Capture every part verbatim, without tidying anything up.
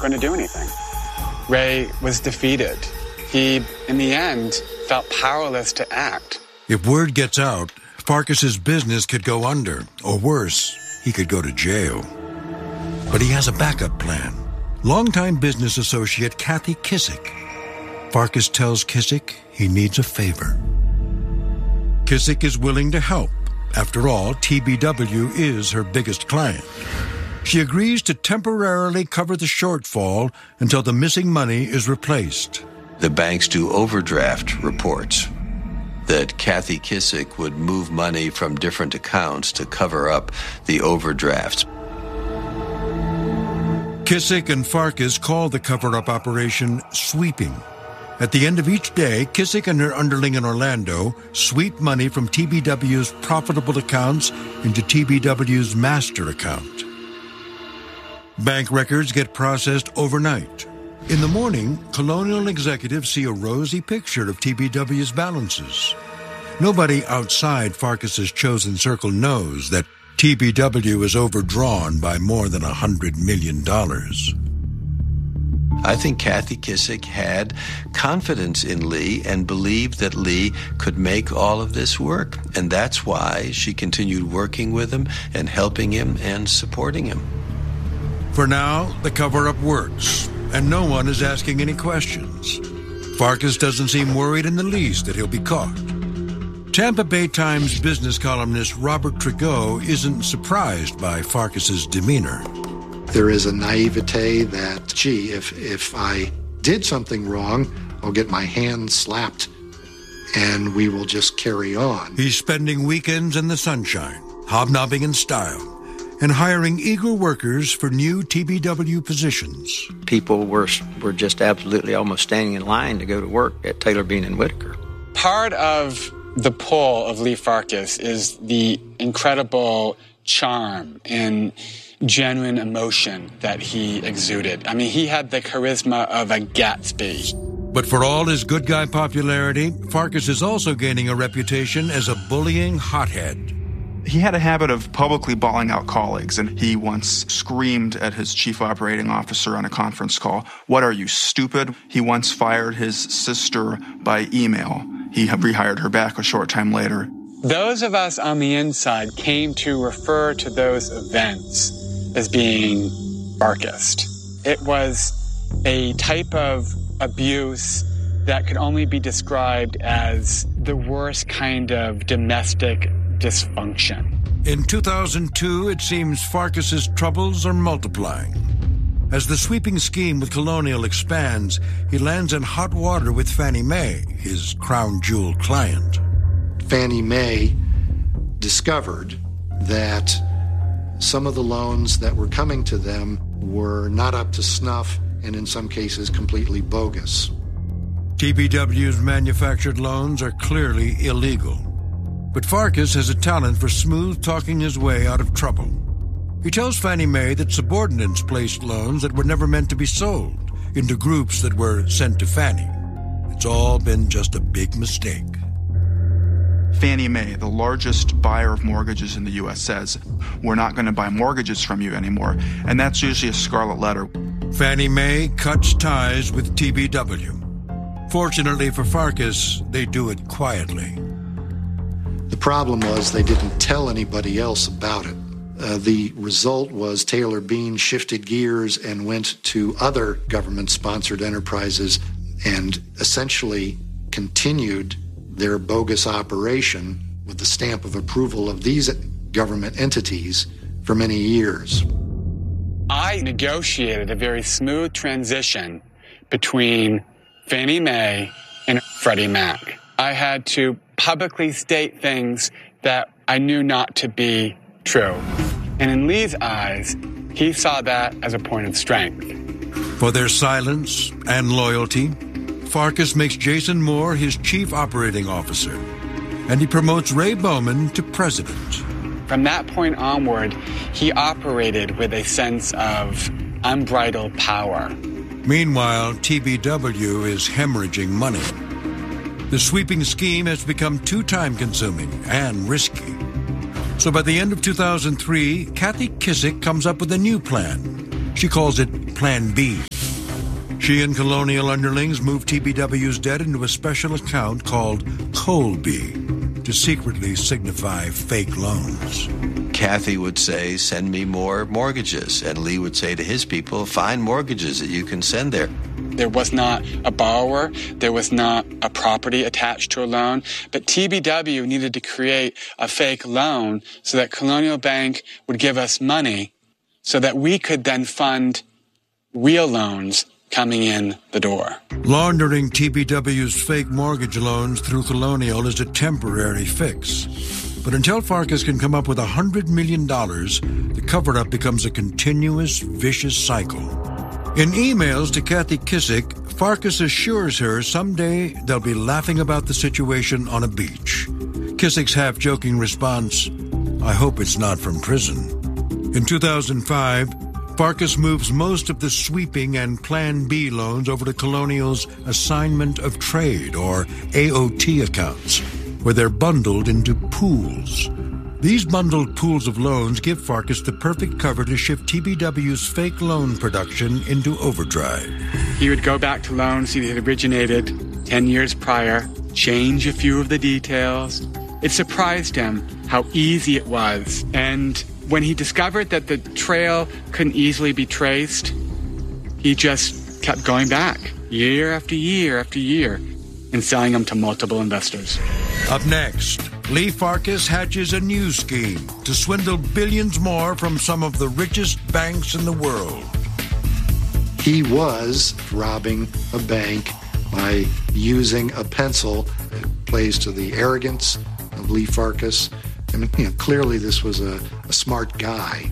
going to do anything. Ray was defeated. He, in the end, felt powerless to act. If word gets out, Farkas's business could go under, or worse, he could go to jail. But he has a backup plan. Longtime business associate Kathy Kissick. Farkas tells Kissick he needs a favor. Kissick is willing to help. After all, T B W is her biggest client. She agrees to temporarily cover the shortfall until the missing money is replaced. The banks do overdraft reports that Kathy Kissick would move money from different accounts to cover up the overdrafts. Kissick and Farkas call the cover-up operation sweeping. At the end of each day, Kissick and her underling in Orlando sweep money from T B W's profitable accounts into T B W's master account. Bank records get processed overnight. In the morning, Colonial executives see a rosy picture of T B W's balances. Nobody outside Farkas's chosen circle knows that T B W is overdrawn by more than one hundred million dollars. I think Kathy Kissick had confidence in Lee and believed that Lee could make all of this work. And that's why she continued working with him and helping him and supporting him. For now, the cover-up works, and no one is asking any questions. Farkas doesn't seem worried in the least that he'll be caught. Tampa Bay Times business columnist Robert Trigot isn't surprised by Farkas's demeanor. There is a naivete that, gee, if, if I did something wrong, I'll get my hand slapped and we will just carry on. He's spending weekends in the sunshine, hobnobbing in style, and hiring eager workers for new T B W positions. People were were just absolutely almost standing in line to go to work at Taylor, Bean and Whitaker. Part of the pull of Lee Farkas is the incredible charm and genuine emotion that he exuded. I mean, he had the charisma of a Gatsby. But for all his good guy popularity, Farkas is also gaining a reputation as a bullying hothead. He had a habit of publicly bawling out colleagues, and he once screamed at his chief operating officer on a conference call, "What are you, stupid?" He once fired his sister by email. He rehired her back a short time later. Those of us on the inside came to refer to those events as being Farkist. It was a type of abuse that could only be described as the worst kind of domestic dysfunction. In two thousand two, it seems Farkas's troubles are multiplying. As the sweeping scheme with Colonial expands, he lands in hot water with Fannie Mae, his crown jewel client. Fannie Mae discovered that some of the loans that were coming to them were not up to snuff and in some cases completely bogus. T B W's manufactured loans are clearly illegal. But Farkas has a talent for smooth-talking his way out of trouble. He tells Fannie Mae that subordinates placed loans that were never meant to be sold into groups that were sent to Fannie. It's all been just a big mistake. Fannie Mae, the largest buyer of mortgages in the U S, says, "We're not going to buy mortgages from you anymore." And that's usually a scarlet letter. Fannie Mae cuts ties with T B W. Fortunately for Farkas, they do it quietly. The problem was they didn't tell anybody else about it. Uh, the result was Taylor Bean shifted gears and went to other government-sponsored enterprises and essentially continued their bogus operation with the stamp of approval of these government entities for many years. I negotiated a very smooth transition between Fannie Mae and Freddie Mac. I had to publicly state things that I knew not to be true. And in Lee's eyes, he saw that as a point of strength. For their silence and loyalty, Farkas makes Jason Moore his chief operating officer, and he promotes Ray Bowman to president. From that point onward, he operated with a sense of unbridled power. Meanwhile, T B W is hemorrhaging money. The sweeping scheme has become too time-consuming and risky. So by the end of two thousand three, Kathy Kissick comes up with a new plan. She calls it Plan B. She and Colonial underlings moved T B W's debt into a special account called Colby to secretly signify fake loans. Kathy would say, send me more mortgages. And Lee would say to his people, find mortgages that you can send there. There was not a borrower. There was not a property attached to a loan. But T B W needed to create a fake loan so that Colonial Bank would give us money so that we could then fund real loans coming in the door. Laundering T B W's fake mortgage loans through Colonial is a temporary fix. But until Farkas can come up with one hundred million dollars, the cover-up becomes a continuous, vicious cycle. In emails to Kathy Kissick, Farkas assures her someday they'll be laughing about the situation on a beach. Kissick's half-joking response, I hope it's not from prison. In two thousand five, Farkas moves most of the sweeping and Plan B loans over to Colonial's Assignment of Trade, or A O T accounts, where they're bundled into pools. These bundled pools of loans give Farkas the perfect cover to shift T B W's fake loan production into overdrive. He would go back to loans he had originated ten years prior, change a few of the details. It surprised him how easy it was. And when he discovered that the trail couldn't easily be traced, he just kept going back year after year after year and selling them to multiple investors. Up next, Lee Farkas hatches a new scheme to swindle billions more from some of the richest banks in the world. He was robbing a bank by using a pencil. It plays to the arrogance of Lee Farkas. I mean, you know, clearly this was a, a smart guy.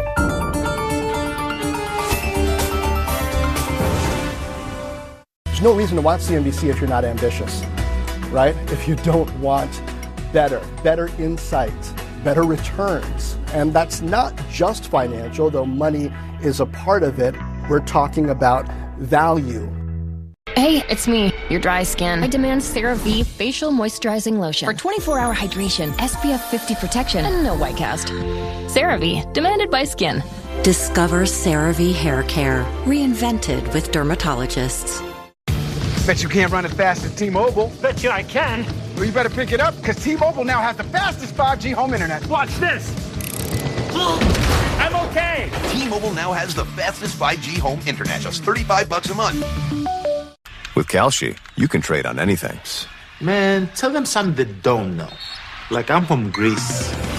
There's no reason to watch C N B C if you're not ambitious, right? If you don't want better, better insights, better returns. And that's not just financial, though money is a part of it. We're talking about value. Hey, it's me, your dry skin. I demand CeraVe Facial Moisturizing Lotion for twenty-four hour hydration, S P F fifty protection, and no white cast. CeraVe, demanded by skin. Discover CeraVe Hair Care, reinvented with dermatologists. Bet you can't run as fast as T-Mobile. Bet you I can. Well, you better pick it up, because T-Mobile now has the fastest five G home internet. Watch this. I'm okay. T-Mobile now has the fastest five G home internet, just thirty-five bucks a month. With Kalshi, you can trade on anything. Man, tell them something they don't know. Like I'm from Greece.